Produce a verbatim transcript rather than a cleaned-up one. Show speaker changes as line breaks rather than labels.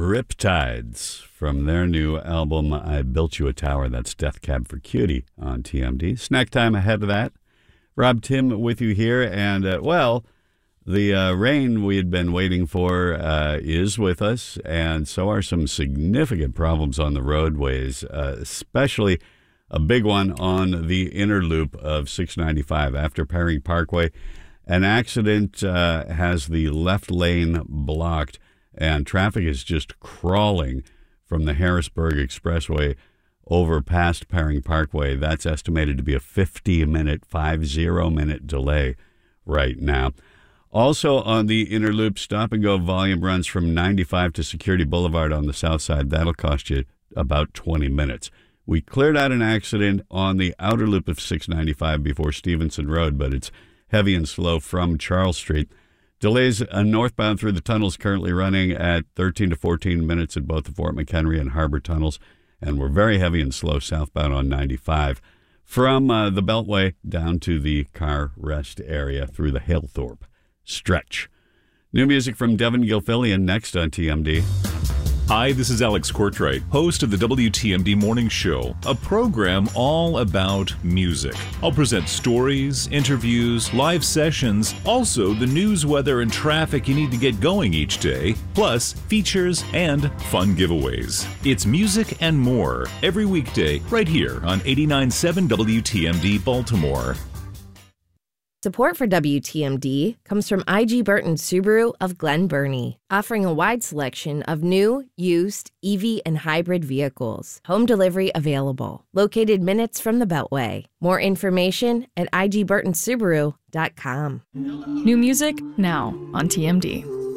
Riptides from their new album, I Built You a Tower. That's Death Cab for Cutie on T M D. Snack time ahead of that. Rob Tim with you here. And, uh, well, the uh, rain we had been waiting for uh, is with us, and so are some significant problems on the roadways, uh, especially a big one on the inner loop of six ninety-five after Perry Parkway. An accident uh, has the left lane blocked, and traffic is just crawling from the Harrisburg Expressway over past Perry Parkway. That's estimated to be a fifty-minute, five-zero-minute delay right now. Also on the inner loop, stop-and-go volume runs from ninety-five to Security Boulevard on the south side. That'll cost you about twenty minutes. We cleared out an accident on the outer loop of six ninety-five before Stevenson Road, but it's heavy and slow from Charles Street. Delays uh, northbound through the tunnels currently running at thirteen to fourteen minutes at both the Fort McHenry and Harbor tunnels, and we're very heavy and slow southbound on ninety-five from uh, the Beltway down to the car rest area through the Halethorpe stretch. New music from Devin Gilfillian next on T M D.
Hi, this is Alex Courtwright, host of the W T M D Morning Show, a program all about music. I'll present stories, interviews, live sessions, also the news, weather, and traffic you need to get going each day, plus features and fun giveaways. It's music and more every weekday right here on eighty-nine point seven W T M D Baltimore.
Support for W T M D comes from I G Burton Subaru of Glen Burnie, offering a wide selection of new, used, E V, and hybrid vehicles. Home delivery available. Located minutes from the Beltway. More information at I G burton subaru dot com.
New music now on T M D.